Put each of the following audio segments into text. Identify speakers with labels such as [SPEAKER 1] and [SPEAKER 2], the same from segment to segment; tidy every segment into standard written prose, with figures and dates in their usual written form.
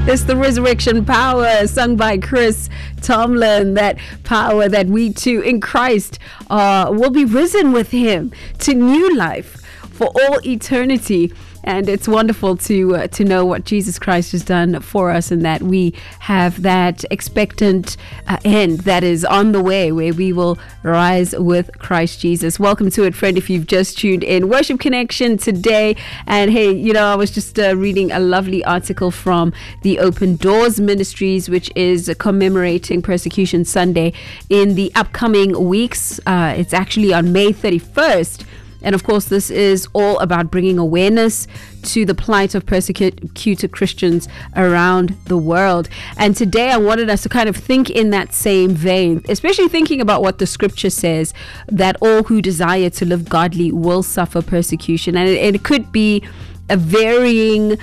[SPEAKER 1] It's the resurrection power sung by Chris Tomlin, that power that we too in Christ will be risen with him to new life for all eternity. And it's wonderful to know what Jesus Christ has done for us, and that we have that expectant end that is on the way, where we will rise with Christ Jesus. Welcome to it, friend, if you've just tuned in. Worship Connection today. And hey, I was just reading a lovely article from the Open Doors Ministries, which is commemorating Persecution Sunday in the upcoming weeks. It's actually on May 31st. And of course, this is all about bringing awareness to the plight of persecuted Christians around the world. And today I wanted us to kind of think in that same vein, especially thinking about what the scripture says, that all who desire to live godly will suffer persecution. And it could be a varying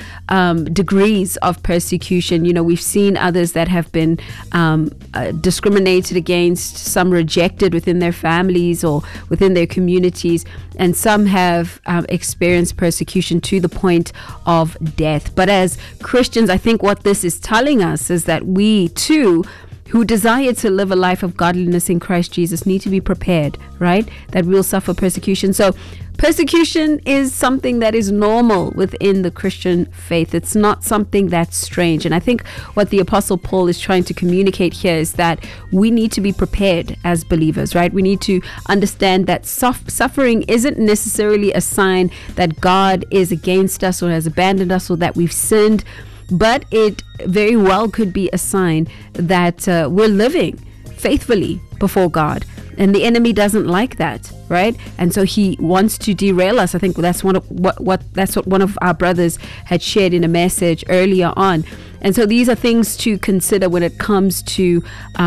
[SPEAKER 1] degrees of persecution. We've seen others that have been discriminated against, some rejected within their families or within their communities, and some have experienced persecution to the point of death. But as Christians, I think what this is telling us is that we too, who desire to live a life of godliness in Christ Jesus, need to be prepared, right? That we'll suffer persecution. So persecution is something that is normal within the Christian faith. It's not something that's strange. And I think what the Apostle Paul is trying to communicate here is that we need to be prepared as believers, right? We need to understand that suffering isn't necessarily a sign that God is against us or has abandoned us or that we've sinned, but it very well could be a sign that we're living faithfully before God. And the enemy doesn't like that, right? And so he wants to derail us. I think that's what one of our brothers had shared in a message earlier on. And so these are things to consider when it comes to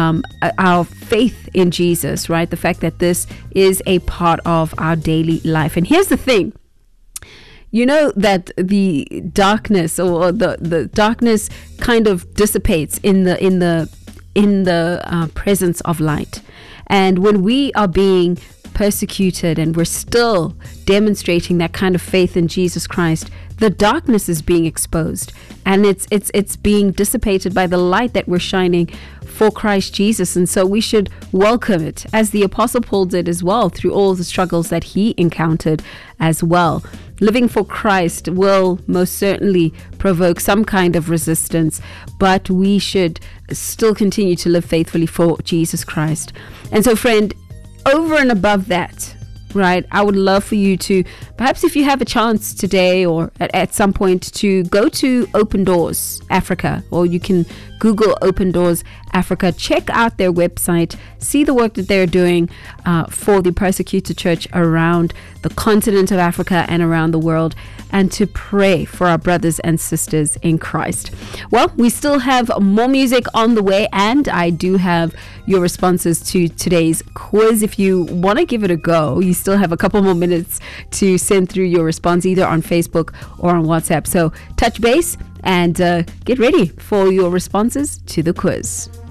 [SPEAKER 1] our faith in Jesus, right? The fact that this is a part of our daily life. And here's the thing. You know that the darkness or the darkness kind of dissipates in the presence of light. And when we are being persecuted and we're still demonstrating that kind of faith in Jesus Christ, the darkness is being exposed, and it's being dissipated by the light that we're shining for Christ Jesus. And so we should welcome it, as the Apostle Paul did as well, through all the struggles that he encountered as well. Living for Christ will most certainly provoke some kind of resistance, but we should still continue to live faithfully for Jesus Christ. And so, friend, over and above that, right, I would love for you to, perhaps if you have a chance today or at some point, to go to Open Doors Africa, or you can Google Open Doors Africa, check out their website, see the work that they're doing for the persecuted church around the continent of Africa and around the world, and to pray for our brothers and sisters in Christ. Well, we still have more music on the way, and I do have your responses to today's quiz. If you want to give it a go, you still have a couple more minutes to send through your response, either on Facebook or on WhatsApp. So touch base and get ready for your responses to the quiz.